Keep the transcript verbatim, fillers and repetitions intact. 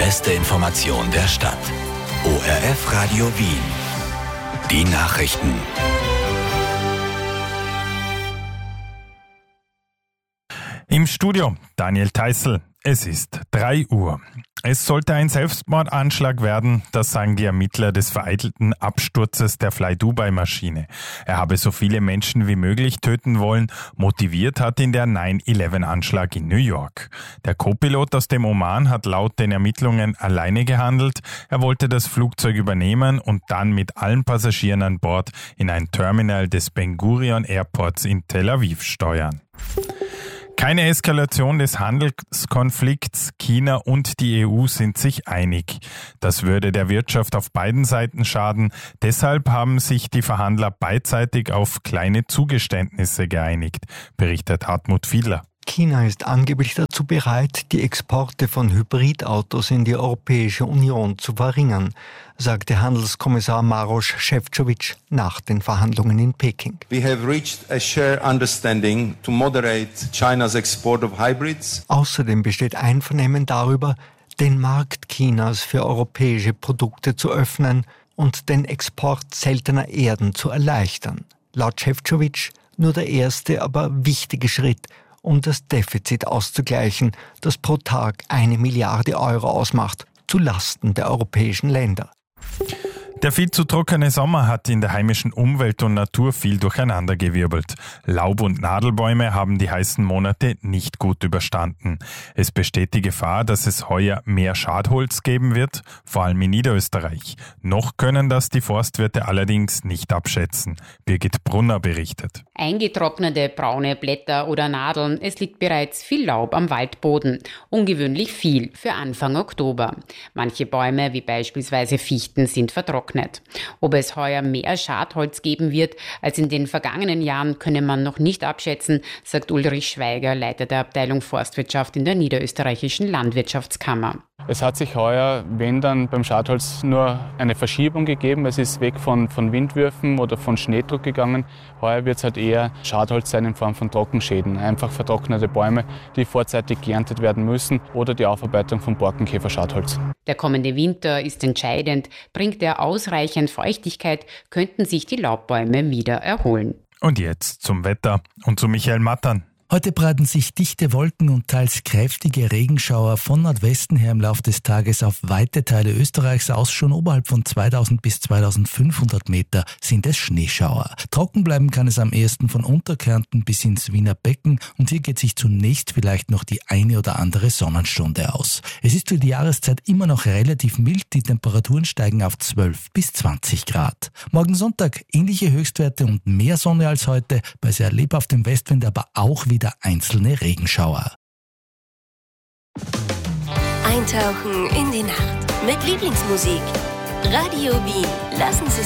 beste Information der Stadt. O R F Radio Wien. Die Nachrichten. Im Studio Daniel Theißl. Es ist drei Uhr. Es sollte ein Selbstmordanschlag werden, das sagen die Ermittler des vereitelten Absturzes der Fly-Dubai-Maschine. Er habe so viele Menschen wie möglich töten wollen. Motiviert hat ihn der nine eleven Anschlag in New York. Der Co-Pilot aus dem Oman hat laut den Ermittlungen alleine gehandelt. Er wollte das Flugzeug übernehmen und dann mit allen Passagieren an Bord in ein Terminal des Ben Gurion Airports in Tel Aviv steuern. Keine Eskalation des Handelskonflikts. China und die E U sind sich einig. Das würde der Wirtschaft auf beiden Seiten schaden. Deshalb haben sich die Verhandler beidseitig auf kleine Zugeständnisse geeinigt, berichtet Hartmut Fiedler. China ist angeblich dazu bereit, die Exporte von Hybridautos in die Europäische Union zu verringern, sagte Handelskommissar Maroš Šefčovič nach den Verhandlungen in Peking. We have reached a shared understanding to moderate China's export of hybrids. Außerdem besteht Einvernehmen darüber, den Markt Chinas für europäische Produkte zu öffnen und den Export seltener Erden zu erleichtern. Laut Šefčovič nur der erste, aber wichtige Schritt, um das Defizit auszugleichen, das pro Tag eine Milliarde Euro ausmacht, zu Lasten der europäischen Länder. Der viel zu trockene Sommer hat in der heimischen Umwelt und Natur viel durcheinandergewirbelt. Laub- und Nadelbäume haben die heißen Monate nicht gut überstanden. Es besteht die Gefahr, dass es heuer mehr Schadholz geben wird, vor allem in Niederösterreich. Noch können das die Forstwirte allerdings nicht abschätzen. Birgit Brunner berichtet. Eingetrocknete braune Blätter oder Nadeln, es liegt bereits viel Laub am Waldboden. Ungewöhnlich viel für Anfang Oktober. Manche Bäume, wie beispielsweise Fichten, sind vertrocknet. Ob es heuer mehr Schadholz geben wird als in den vergangenen Jahren, könne man noch nicht abschätzen, sagt Ulrich Schweiger, Leiter der Abteilung Forstwirtschaft in der Niederösterreichischen Landwirtschaftskammer. Es hat sich heuer, wenn dann beim Schadholz, nur eine Verschiebung gegeben. Es ist weg von, von Windwürfen oder von Schneedruck gegangen. Heuer wird es halt eher Schadholz sein in Form von Trockenschäden. Einfach vertrocknete Bäume, die vorzeitig geerntet werden müssen, oder die Aufarbeitung von Borkenkäferschadholz. Der kommende Winter ist entscheidend. Bringt er ausreichend Feuchtigkeit, könnten sich die Laubbäume wieder erholen. Und jetzt zum Wetter und zu Michael Mattern. Heute breiten sich dichte Wolken und teils kräftige Regenschauer von Nordwesten her im Laufe des Tages auf weite Teile Österreichs aus. Schon oberhalb von zweitausend bis zweitausendfünfhundert Meter sind es Schneeschauer. Trocken bleiben kann es am ehesten von Unterkärnten bis ins Wiener Becken, und hier geht sich zunächst vielleicht noch die eine oder andere Sonnenstunde aus. Es ist für die Jahreszeit immer noch relativ mild, die Temperaturen steigen auf zwölf bis zwanzig Grad. Morgen Sonntag ähnliche Höchstwerte und mehr Sonne als heute, bei sehr lebhaftem Westwind aber auch wieder wieder einzelne Regenschauer. Eintauchen in die Nacht mit Lieblingsmusik. Radio Wien. Lassen Sie